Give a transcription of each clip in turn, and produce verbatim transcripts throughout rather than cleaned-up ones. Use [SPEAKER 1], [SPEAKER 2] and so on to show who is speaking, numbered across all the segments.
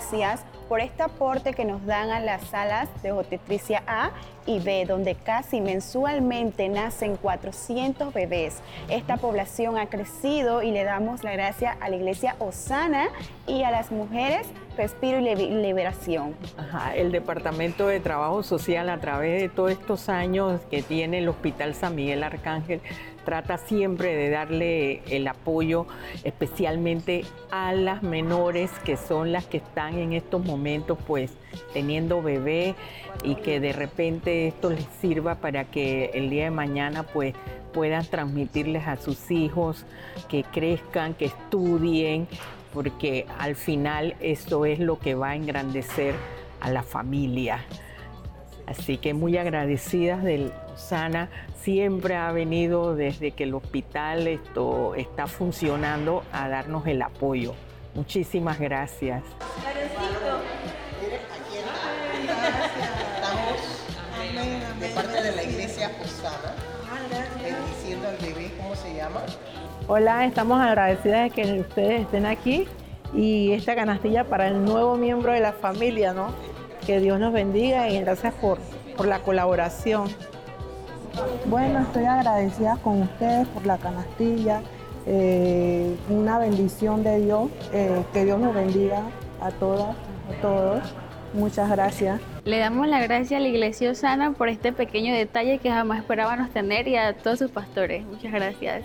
[SPEAKER 1] gracias por este aporte que nos dan a las salas de obstetricia A y B, donde casi mensualmente nacen cuatrocientos bebés. Esta población ha crecido y le damos la gracia a la Iglesia Osana y a las mujeres Respiro y Liberación.
[SPEAKER 2] Ajá, el Departamento de Trabajo Social, a través de todos estos años que tiene el Hospital San Miguel Arcángel, trata siempre de darle el apoyo especialmente a las menores, que son las que están en estos momentos pues teniendo bebé, y que de repente esto les sirva para que el día de mañana pues puedan transmitirles a sus hijos, que crezcan, que estudien, porque al final esto es lo que va a engrandecer a la familia. Así que muy agradecidas del Osana, siempre ha venido desde que el hospital esto está funcionando a darnos el apoyo. Muchísimas gracias.
[SPEAKER 3] Estamos de parte de la Iglesia Osana, bendiciendo al bebé. ¿Cómo se llama?
[SPEAKER 4] Hola, estamos agradecidas de que ustedes estén aquí y esta canastilla para el nuevo miembro de la familia, ¿no? Que Dios nos bendiga y gracias por, por la colaboración.
[SPEAKER 5] Bueno, estoy agradecida con ustedes por la canastilla, eh, una bendición de Dios, eh, que Dios nos bendiga a todas, a todos. Muchas gracias.
[SPEAKER 6] Le damos la gracia a la Iglesia Osana por este pequeño detalle que jamás esperábamos tener, y a todos sus pastores. Muchas gracias.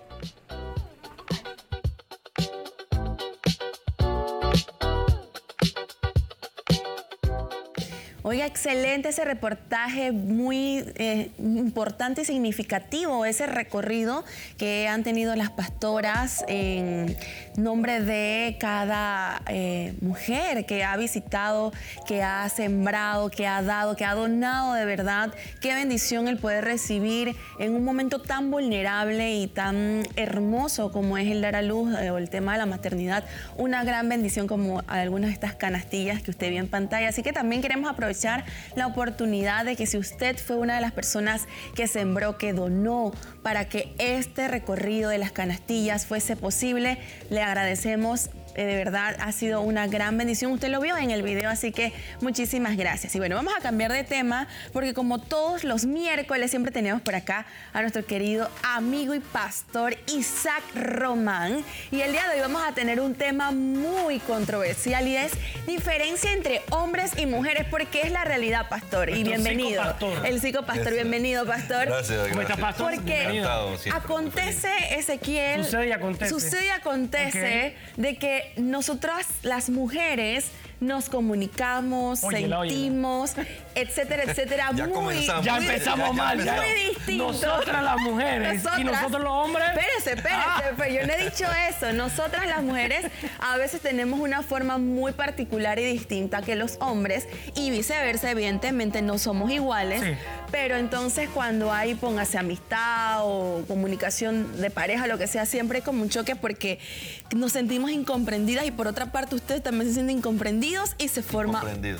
[SPEAKER 7] Oiga, excelente ese reportaje, muy eh, importante y significativo ese recorrido que han tenido las pastoras en nombre de cada eh, mujer que ha visitado, que ha sembrado, que ha dado, que ha donado de verdad. Qué bendición el poder recibir en un momento tan vulnerable y tan hermoso como es el dar a luz eh, o el tema de la maternidad. Una gran bendición como algunas de estas canastillas que usted vio en pantalla. Así que también queremos aprovechar la oportunidad de que si usted fue una de las personas que sembró, que donó para que este recorrido de las canastillas fuese posible, le agradecemos. De verdad ha sido una gran bendición. Usted lo vio en el video, así que muchísimas gracias. Y bueno, vamos a cambiar de tema, porque como todos los miércoles siempre tenemos por acá a nuestro querido amigo y pastor Isaac Román. Y el día de hoy vamos a tener un tema muy controversial, y es diferencia entre hombres y mujeres, porque es la realidad, pastor. Y bienvenido. El psicopastor, bienvenido, pastor.
[SPEAKER 8] Gracias, gracias.
[SPEAKER 7] Pastor? Porque acontece, Ezequiel,
[SPEAKER 9] sucede y acontece,
[SPEAKER 7] sucede y acontece okay. de que nosotras las mujeres nos comunicamos, óyela, sentimos, óyela. etcétera, etcétera.
[SPEAKER 8] Ya
[SPEAKER 7] muy,
[SPEAKER 8] comenzamos.
[SPEAKER 9] Ya empezamos
[SPEAKER 7] muy,
[SPEAKER 9] mal.
[SPEAKER 7] Muy
[SPEAKER 9] ya.
[SPEAKER 7] distinto.
[SPEAKER 9] Nosotras las mujeres nosotras, y nosotros los hombres.
[SPEAKER 7] Espérese, espérese, ah. pero yo no he dicho eso. Nosotras las mujeres a veces tenemos una forma muy particular y distinta que los hombres, y viceversa, evidentemente no somos iguales. Sí. Pero entonces cuando hay, póngase amistad o comunicación de pareja, lo que sea, siempre hay como un choque porque nos sentimos incomprendidas, y por otra parte ustedes también se sienten incomprendidos y se forma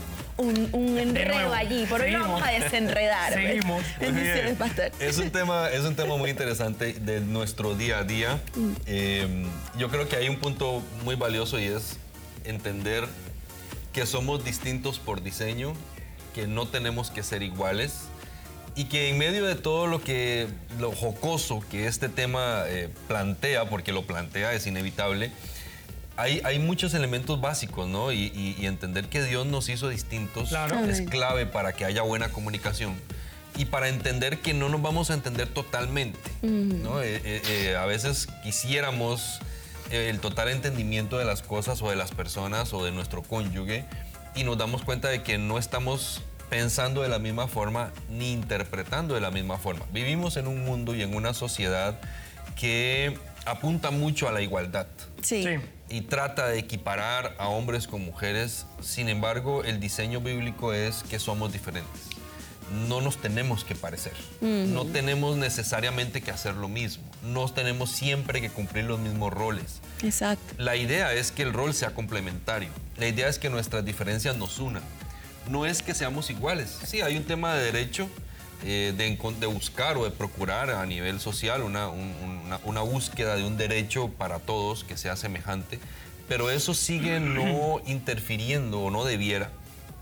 [SPEAKER 7] un, un enredo allí. Por hoy lo vamos a desenredar.
[SPEAKER 9] Seguimos.
[SPEAKER 7] Bendiciones, pastor.
[SPEAKER 8] Es un tema, es un tema muy interesante de nuestro día a día. Mm. Eh, yo creo que hay un punto muy valioso, y es entender que somos distintos por diseño, que no tenemos que ser iguales, y que en medio de todo lo que lo jocoso que este tema eh, plantea, porque lo plantea, es inevitable, hay, hay muchos elementos básicos, ¿no? Y, y, y entender que Dios nos hizo distintos, claro, es clave para que haya buena comunicación y para entender que no nos vamos a entender totalmente, uh-huh. ¿no? Eh, eh, eh, a veces quisiéramos el total entendimiento de las cosas o de las personas o de nuestro cónyuge, y nos damos cuenta de que no estamos pensando de la misma forma ni interpretando de la misma forma. Vivimos en un mundo y en una sociedad que apunta mucho a la igualdad.
[SPEAKER 7] Sí. Sí.
[SPEAKER 8] Y trata de equiparar a hombres con mujeres. Sin embargo, el diseño bíblico es que somos diferentes. No nos tenemos que parecer. Uh-huh. No tenemos necesariamente que hacer lo mismo. No tenemos siempre que cumplir los mismos roles.
[SPEAKER 7] Exacto.
[SPEAKER 8] La idea es que el rol sea complementario. La idea es que nuestras diferencias nos unan. No es que seamos iguales. Sí, hay un tema de derecho, eh, de, de buscar o de procurar a nivel social una, un, una, una búsqueda de un derecho para todos que sea semejante, pero eso sigue no interfiriendo o no debiera